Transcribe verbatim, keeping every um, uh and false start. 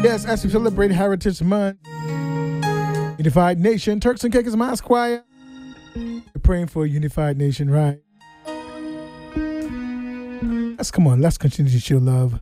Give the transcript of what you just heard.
Yes, as we celebrate Heritage Month, Unified Nation, Turks and Caicos Mass Choir, we're praying for a unified nation, right? Let's come on, let's continue to show love.